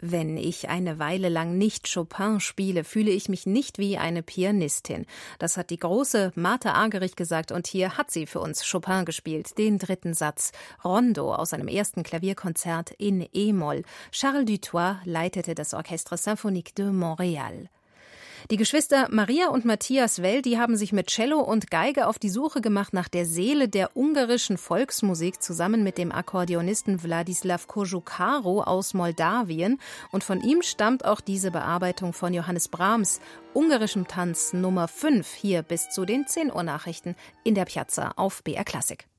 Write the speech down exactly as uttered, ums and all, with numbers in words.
Wenn ich eine Weile lang nicht Chopin spiele, fühle ich mich nicht wie eine Pianistin. Das hat die große Martha Argerich gesagt und hier hat sie für uns Chopin gespielt, den dritten Satz, Rondo aus seinem ersten Klavierkonzert in E-Moll. Charles Dutoit leitete das Orchestre Symphonique de Montréal. Die Geschwister Maria und Matthias Well, die haben sich mit Cello und Geige auf die Suche gemacht nach der Seele der ungarischen Volksmusik zusammen mit dem Akkordeonisten Wladislaw Kojukaro aus Moldawien. Und von ihm stammt auch diese Bearbeitung von Johannes Brahms, ungarischem Tanz Nummer fünf, hier bis zu den zehn Uhr Nachrichten in der Piazza auf B R Klassik.